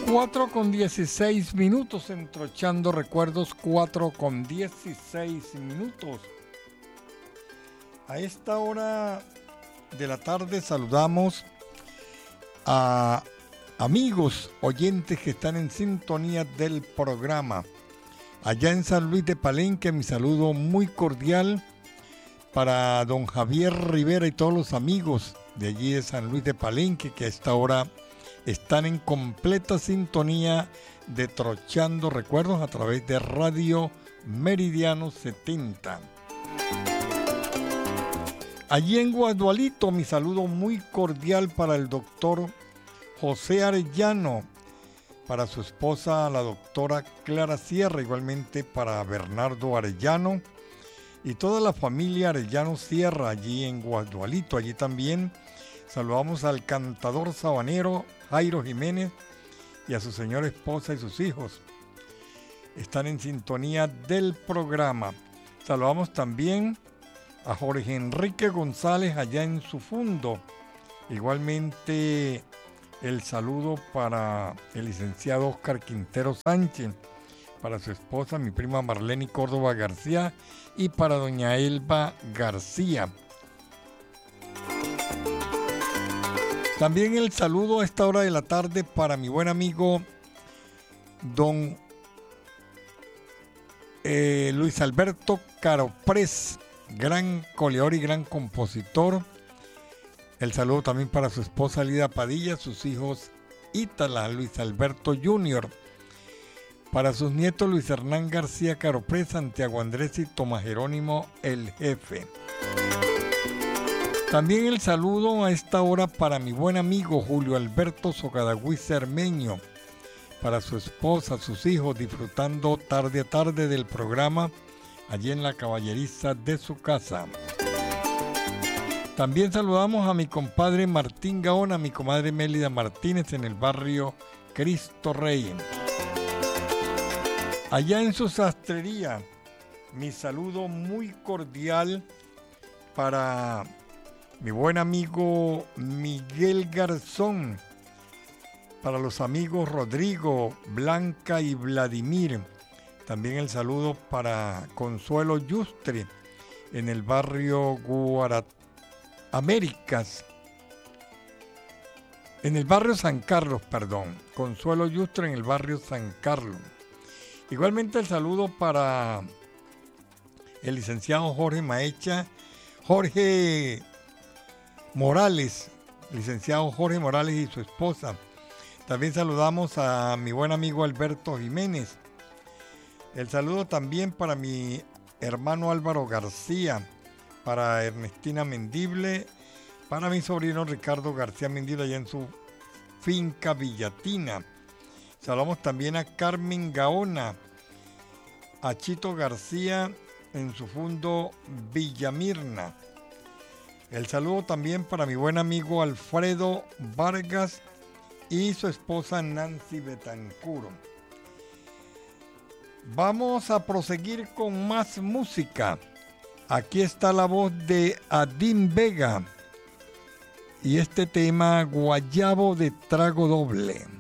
4:16, entrochando recuerdos, 4:16. A esta hora de la tarde saludamos a amigos oyentes que están en sintonía del programa. Allá en San Luis de Palenque, mi saludo muy cordial para don Javier Rivera y todos los amigos de allí de San Luis de Palenque que a esta hora están en completa sintonía de Trochando Recuerdos a través de Radio Meridiano 70. Allí en Guadualito, mi saludo muy cordial para el doctor José Arellano, para su esposa, la doctora Clara Sierra, igualmente para Bernardo Arellano y toda la familia Arellano Sierra allí en Guadualito. Allí también saludamos al cantador sabanero Jairo Jiménez y a su señora esposa y sus hijos. Están en sintonía del programa. Saludamos también a Jorge Enrique González allá en su fundo. Igualmente el saludo para el licenciado Oscar Quintero Sánchez, para su esposa, mi prima Marlene Córdoba García, y para doña Elba García. También el saludo a esta hora de la tarde para mi buen amigo don Luis Alberto Caroprés, gran coleador y gran compositor. El saludo también para su esposa Lida Padilla, sus hijos Ítala, Luis Alberto Jr., para sus nietos Luis Hernán García Caroprés, Santiago Andrés y Tomás Jerónimo el Jefe. También el saludo a esta hora para mi buen amigo Julio Alberto Socadagüí Cermeño, para su esposa, sus hijos, disfrutando tarde a tarde del programa allí en la caballeriza de su casa. También saludamos a mi compadre Martín Gaona, a mi comadre Mélida Martínez en el barrio Cristo Rey. Allá en su sastrería, mi saludo muy cordial para mi buen amigo Miguel Garzón, para los amigos Rodrigo, Blanca y Vladimir. También el saludo para Consuelo Yustre en el barrio Américas, en el barrio San Carlos, Consuelo Yustre en el barrio San Carlos. Igualmente el saludo para el licenciado Jorge Morales, licenciado Jorge Morales y su esposa. También saludamos a mi buen amigo Alberto Jiménez. El saludo también para mi hermano Álvaro García, para Ernestina Mendible, para mi sobrino Ricardo García Mendible allá en su finca Villatina. Saludamos también a Carmen Gaona, a Chito García en su fundo Villamirna. El saludo también para mi buen amigo Alfredo Vargas y su esposa Nancy Betancuro. Vamos a proseguir con más música. Aquí está la voz de Adín Vega y este tema Guayabo de Trago Doble.